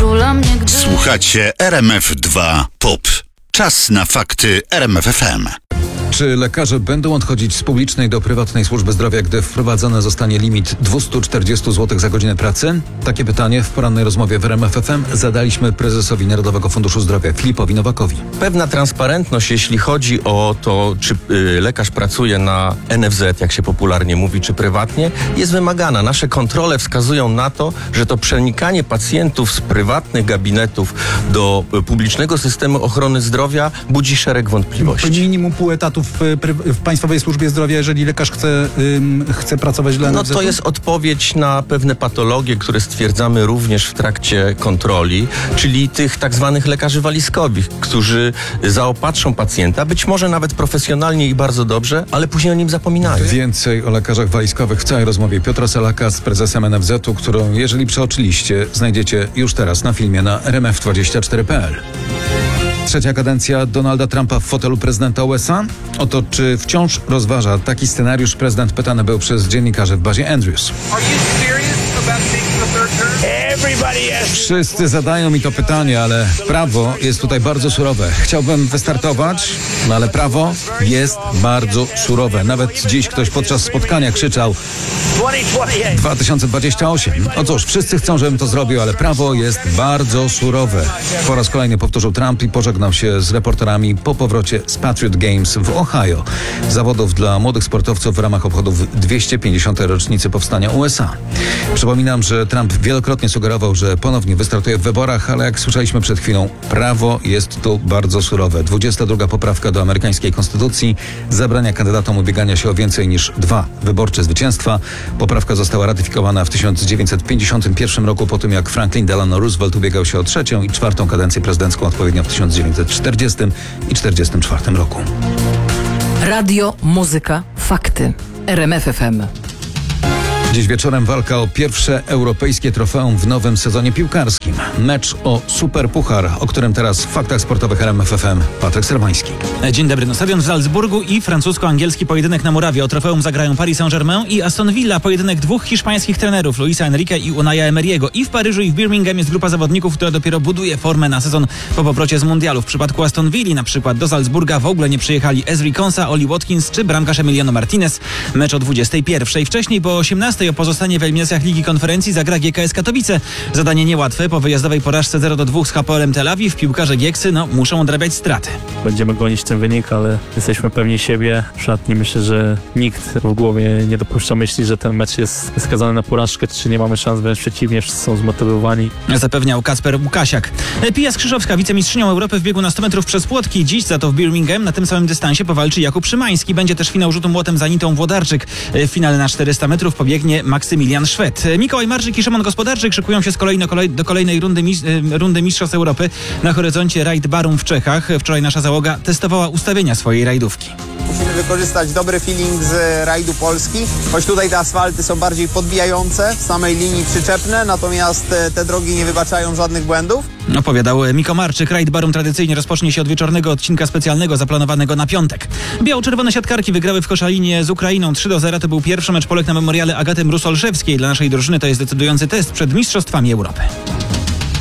przytula mnie, gdy... Słuchacie RMF2 POP. Czas na fakty RMF FM. Czy lekarze będą odchodzić z publicznej do prywatnej służby zdrowia, gdy wprowadzony zostanie limit 240 zł za godzinę pracy? Takie pytanie w porannej rozmowie w RMF FM zadaliśmy prezesowi Narodowego Funduszu Zdrowia Filipowi Nowakowi. Pewna transparentność, jeśli chodzi o to, czy lekarz pracuje na NFZ, jak się popularnie mówi, czy prywatnie, jest wymagana. Nasze kontrole wskazują na to, że to przenikanie pacjentów z prywatnych gabinetów do publicznego systemu ochrony zdrowia budzi szereg wątpliwości. Minimum pół etatu w Państwowej Służbie Zdrowia, jeżeli lekarz chce pracować dla NFZ? No to jest odpowiedź na pewne patologie, które stwierdzamy również w trakcie kontroli, czyli tych tak zwanych lekarzy walizkowych, którzy zaopatrzą pacjenta, być może nawet profesjonalnie i bardzo dobrze, ale później o nim zapominają. Więcej o lekarzach walizkowych w całej rozmowie Piotra Selaka z prezesem NFZ-u, którą, jeżeli przeoczyliście, znajdziecie już teraz na filmie na rmf24.pl. Trzecia kadencja Donalda Trumpa w fotelu prezydenta USA? Oto czy wciąż rozważa taki scenariusz, prezydent pytany był przez dziennikarzy w bazie Andrews. Wszyscy zadają mi to pytanie, ale prawo jest tutaj bardzo surowe. Chciałbym wystartować, no ale prawo jest bardzo surowe. Nawet dziś ktoś podczas spotkania krzyczał 2028. No cóż, wszyscy chcą, żebym to zrobił, ale prawo jest bardzo surowe. Po raz kolejny powtórzył Trump i pożegnał się z reporterami po powrocie z Patriot Games w Ohio. Zawodów dla młodych sportowców w ramach obchodów 250. rocznicy powstania USA. Przypominam, że Trump wielokrotnie sugerował, że ponownie wystartuje w wyborach, ale jak słyszeliśmy przed chwilą, prawo jest tu bardzo surowe. 22. poprawka do amerykańskiej konstytucji zabrania kandydatom ubiegania się o więcej niż 2 wyborcze zwycięstwa. Poprawka została ratyfikowana w 1951 roku po tym, jak Franklin Delano Roosevelt ubiegał się o 3. i 4. kadencję prezydencką odpowiednio w 1940 i 1944 roku. Radio, muzyka, fakty. RMF FM. Dziś wieczorem walka o pierwsze europejskie trofeum w nowym sezonie piłkarskim. Mecz o Superpuchar, o którym teraz w faktach sportowych RMF FM Patryk Serwański. Dzień dobry. No, stadion w Salzburgu i francusko-angielski pojedynek na murawie. O trofeum zagrają Paris Saint-Germain i Aston Villa. Pojedynek dwóch hiszpańskich trenerów, Luisa Enrique i Unaia Emery'ego. I w Paryżu i w Birmingham jest grupa zawodników, która dopiero buduje formę na sezon po powrocie z mundialu. W przypadku Aston Villi na przykład do Salzburga w ogóle nie przyjechali Ezri Konsa, Oli Watkins czy bramkarz Emiliano Martinez. Mecz o 21:00. Wcześniej po 18:00 o pozostanie w eliminacjach Ligi Konferencji zagra GKS Katowice. Zadanie niełatwe. Po wyjazdowej porażce 0-2 z HPL-em Tel Awiw piłkarze Gieksy muszą odrabiać straty. Będziemy gonić ten wynik, ale jesteśmy pewni siebie. W szatni myślę, że nikt w głowie nie dopuszcza myśli, że ten mecz jest skazany na porażkę, czy nie mamy szans, wręcz przeciwnie, wszyscy są zmotywowani. Zapewniał Kacper Łukasiak. Pia Skrzyżowska, wicemistrzynią Europy w biegu na 100 metrów przez płotki. Dziś za to w Birmingham na tym samym dystansie powalczy Jakub Szymański. Będzie też finał rzutu młotem za Anitą Włodarczyk. W finale na 400 metrów pobiegnie Maksymilian Szwed. Mikołaj Marczyk i Szymon Gospodarczyk szykują się do kolejnej rundy Mistrzostw Europy. Na horyzoncie rajd Barum w Czechach. Wczoraj nasza załoga testowała ustawienia swojej rajdówki. Musimy wykorzystać dobry feeling z rajdu Polski, choć tutaj te asfalty są bardziej podbijające, w samej linii przyczepne, natomiast te drogi nie wybaczają żadnych błędów. Opowiadał Miko Marczyk. Rajd Barum tradycyjnie rozpocznie się od wieczornego odcinka specjalnego zaplanowanego na piątek. Biało-czerwone siatkarki wygrały w Koszalinie z Ukrainą 3-0. To był pierwszy mecz Polek na memoriale Agaty Mróz-Olszewskiej. Dla naszej drużyny to jest decydujący test przed Mistrzostwami Europy.